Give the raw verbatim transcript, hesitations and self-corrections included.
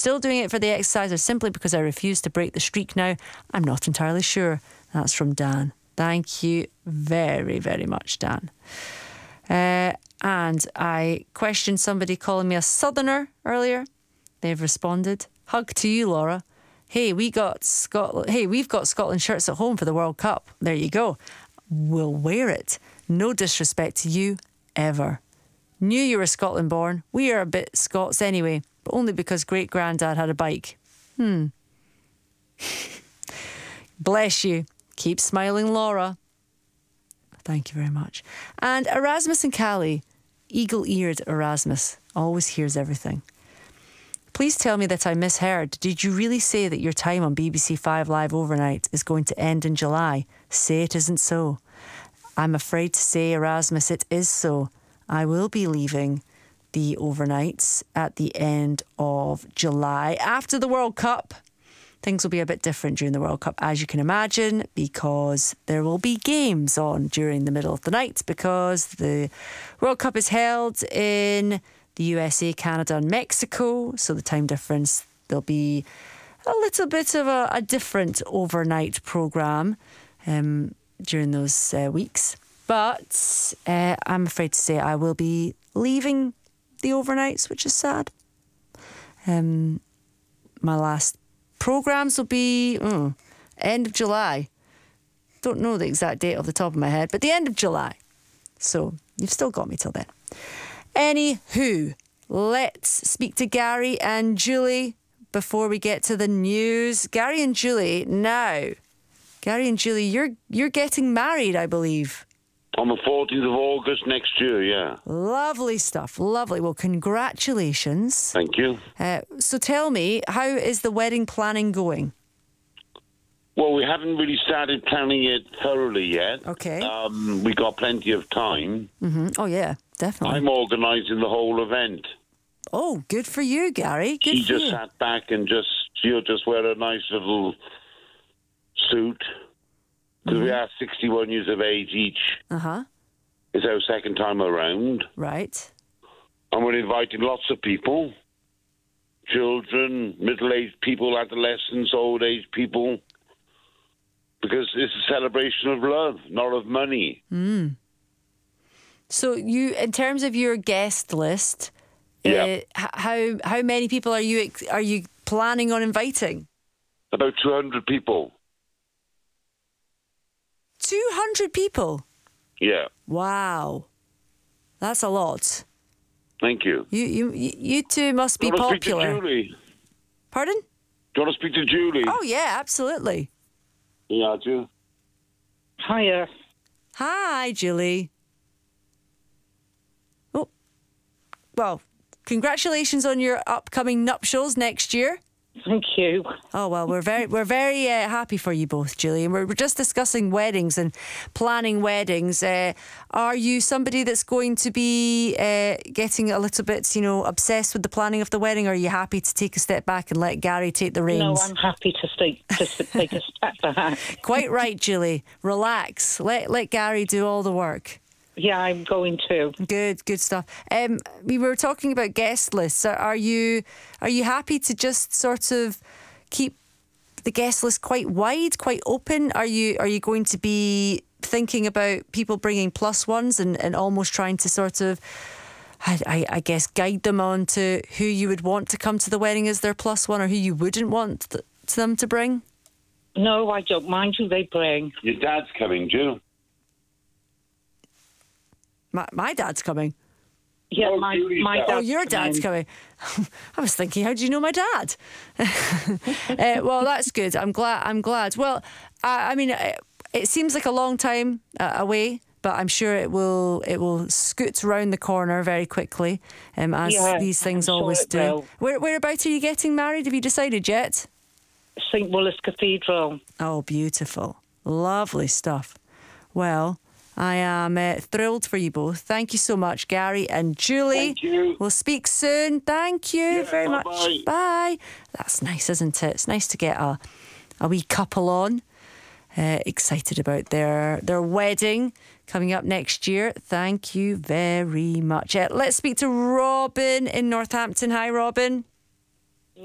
still doing it for the exercise or simply because I refuse to break the streak now, I'm not entirely sure. That's from Dan. Thank you very, very much, Dan. Uh, and I questioned somebody calling me a southerner earlier. They've responded. Hug to you, Laura. Hey, we got Scotland. Hey, we've got Scotland shirts at home for the World Cup. There you go. We'll wear it. No disrespect to you, ever. Knew you were Scotland born. We are a bit Scots anyway, but only because great granddad had a bike. Hmm. Bless you. Keep smiling, Laura. Thank you very much. And Erasmus and Callie, eagle-eared Erasmus, always hears everything. Please tell me that I misheard. Did you really say that your time on B B C Five Live overnight is going to end in July? Say it isn't so. I'm afraid to say, Erasmus, it is so. I will be leaving the overnights at the end of July after the World Cup. Things will be a bit different during the World Cup, as you can imagine, because there will be games on during the middle of the night because the World Cup is held in the U S A, Canada and Mexico. So the time difference, there'll be a little bit of a, a different overnight programme um, during those uh, weeks. But uh, I'm afraid to say I will be leaving the overnights, which is sad. Um, my last programmes will be mm, end of July. Don't know the exact date off the top of my head, but the end of July. So you've still got me till then. Anywho, let's speak to Gary and Julie before we get to the news. Gary and Julie, now. Gary and Julie, you're you're getting married, I believe. On the fourteenth of August next year, yeah. Lovely stuff, lovely. Well, congratulations. Thank you. Uh, so tell me, how is the wedding planning going? Well, we haven't really started planning it thoroughly yet. Okay. Um, we got plenty of time. Mm-hmm. Oh, yeah, definitely. I'm organising the whole event. Oh, good for you, Gary. Good she for just you. sat back and just, she'll just wear a nice little suit. Because Mm-hmm. we are sixty-one years of age each. Uh-huh. It's our second time around. Right. And we're inviting lots of people. Children, middle-aged people, adolescents, old-aged people. Because it's a celebration of love, not of money. Mm. So you, in terms of your guest list, yeah. uh, how how many people are you are you planning on inviting? About two hundred people. two hundred people? Yeah. Wow. That's a lot. Thank you. You you you two must be Do you want to popular. speak to Julie? Pardon? Do you want to speak to Julie? Oh, yeah, absolutely. Yeah, I do. Hiya. Hi, Julie. Oh, well, congratulations on your upcoming nuptials next year. Thank you. Oh, well, we're very we're very uh, happy for you both, Julie. And we're, we're just discussing weddings and planning weddings. Uh, are you somebody that's going to be uh, getting a little bit, you know, obsessed with the planning of the wedding? Or are you happy to take a step back and let Gary take the reins? No, I'm happy to, stay, to take a step back. Quite right, Julie. Relax. Let let Gary do all the work. Yeah, I'm going to. Good, good stuff. Um, we were talking about guest lists. Are, are you are you happy to just sort of keep the guest list quite wide, quite open? Are you are you going to be thinking about people bringing plus ones and, and almost trying to sort of, I, I, I guess, guide them on to who you would want to come to the wedding as their plus one or who you wouldn't want th- them to bring? No, I don't mind who they bring. Your dad's coming, Jill. My, my dad's coming. Yeah, Oh, my, Julie's my dad. dad's Oh, your dad's coming. coming. I was thinking, how do you know my dad? uh, well, that's good. I'm glad. I'm glad. Well, I, I mean, it, it seems like a long time uh, away, but I'm sure it will. It will scoot round the corner very quickly, um, as Yeah, these things I'm sure always it do. will. Where, whereabout are you getting married? Have you decided yet? Saint Willis Cathedral. Oh, beautiful, lovely stuff. Well, I am uh, thrilled for you both. Thank you so much, Gary and Julie. Thank you. We'll speak soon. Thank you Yeah, very bye-bye. much. Bye. That's nice, isn't it? It's nice to get a a wee couple on. Uh, excited about their their wedding coming up next year. Thank you very much. Uh, let's speak to Robin in Northampton. Hi, Robin.